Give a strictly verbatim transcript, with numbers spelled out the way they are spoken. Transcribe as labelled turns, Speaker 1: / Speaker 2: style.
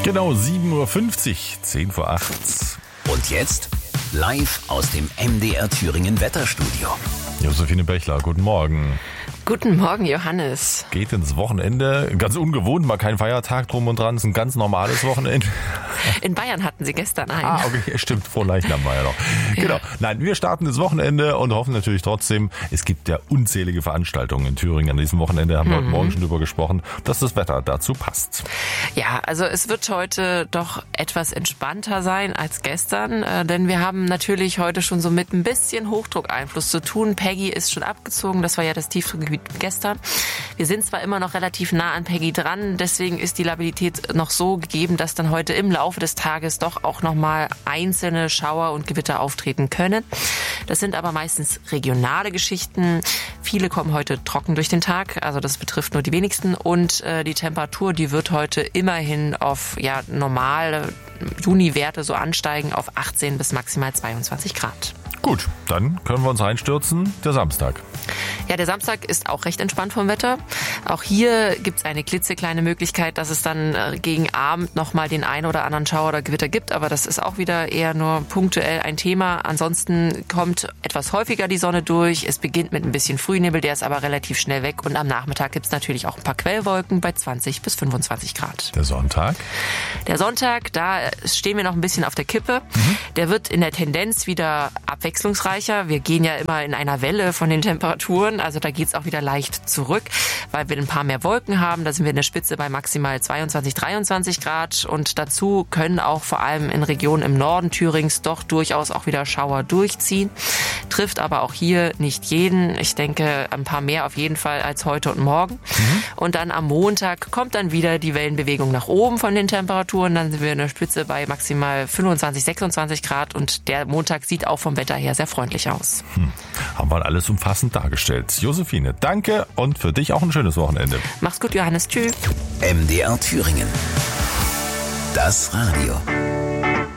Speaker 1: Genau, sieben Uhr fünfzig, zehn vor acht.
Speaker 2: Und jetzt live aus dem M D R Thüringen Wetterstudio.
Speaker 1: Josephine Bechler, guten Morgen.
Speaker 3: Guten Morgen, Johannes.
Speaker 1: Geht ins Wochenende. Ganz ungewohnt, mal kein Feiertag drum und dran. Es ist ein ganz normales Wochenende.
Speaker 3: In Bayern hatten sie gestern einen.
Speaker 1: Ah, okay, stimmt. Frohleichnam war ja noch. Ja. Genau. Nein, wir starten das Wochenende und hoffen natürlich trotzdem, es gibt ja unzählige Veranstaltungen in Thüringen an diesem Wochenende. Haben wir mhm. heute Morgen schon drüber gesprochen, dass das Wetter dazu passt.
Speaker 3: Ja, also es wird heute doch etwas entspannter sein als gestern, äh, denn wir haben natürlich heute schon so mit ein bisschen Hochdruckeinfluss zu tun. Peggy ist schon abgezogen. Das war ja das Tiefdruckgebiet gestern. Wir sind zwar immer noch relativ nah an Peggy dran, deswegen ist die Labilität noch so gegeben, dass dann heute im Laufe des Tages doch auch nochmal einzelne Schauer und Gewitter auftreten können. Das sind aber meistens regionale Geschichten. Viele kommen heute trocken durch den Tag, also das betrifft nur die wenigsten. Und äh, die Temperatur, die wird heute immerhin auf ja normale Juniwerte so ansteigen auf achtzehn bis maximal zweiundzwanzig Grad.
Speaker 1: Gut, dann können wir uns reinstürzen, der Samstag.
Speaker 3: Ja, der Samstag ist auch recht entspannt vom Wetter. Auch hier gibt es eine klitzekleine Möglichkeit, dass es dann gegen Abend nochmal den ein oder anderen Schauer oder Gewitter gibt. Aber das ist auch wieder eher nur punktuell ein Thema. Ansonsten kommt etwas häufiger die Sonne durch. Es beginnt mit ein bisschen Frühnebel, der ist aber relativ schnell weg. Und am Nachmittag gibt es natürlich auch ein paar Quellwolken bei zwanzig bis fünfundzwanzig Grad.
Speaker 1: Der Sonntag?
Speaker 3: Der Sonntag, da stehen wir noch ein bisschen auf der Kippe. Mhm. Der wird in der Tendenz wieder abwechslungsreicher. Wir gehen ja immer in einer Welle von den Temperaturen. Also da geht's auch wieder leicht zurück, weil wir ein paar mehr Wolken haben. Da sind wir in der Spitze bei maximal zweiundzwanzig, dreiundzwanzig Grad. Und dazu können auch vor allem in Regionen im Norden Thürings doch durchaus auch wieder Schauer durchziehen. Trifft aber auch hier nicht jeden. Ich denke, ein paar mehr auf jeden Fall als heute und morgen. Mhm. Und dann am Montag kommt dann wieder die Wellenbewegung nach oben von den Temperaturen. Dann sind wir in der Spitze bei maximal fünfundzwanzig, sechsundzwanzig Grad. Und der Montag sieht auch vom Wetter her sehr freundlich aus.
Speaker 1: Hm. Haben wir alles umfassend dargestellt. Josephine, danke und für dich auch ein schönes Wochenende.
Speaker 3: Mach's gut, Johannes. Tschüss.
Speaker 2: M D R Thüringen. Das Radio.